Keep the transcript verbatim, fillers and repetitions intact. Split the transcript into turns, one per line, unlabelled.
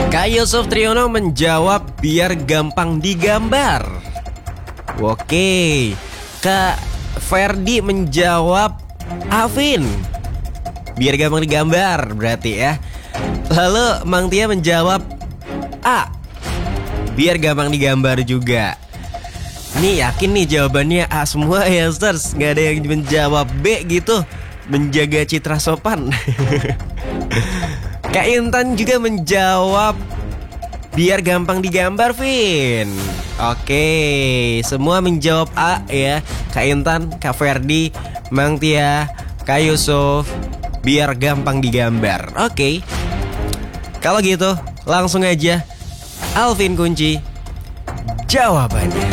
Kak Yusuf Triyono menjawab biar gampang digambar. Oke. Kak Ferdi menjawab Afin, biar gampang digambar berarti ya. Lalu Mang Tia menjawab A, biar gampang digambar juga. Nih yakin nih jawabannya A semua ya, Stars. Gak ada yang menjawab B gitu, menjaga citra sopan. Kak Intan juga menjawab biar gampang digambar, Vin. Oke, semua menjawab A ya. Kak Intan, Kak Ferdi, Mang Tia, Kak Yusuf, biar gampang digambar. Oke. Kalau gitu, langsung aja Alvin kunci jawabannya.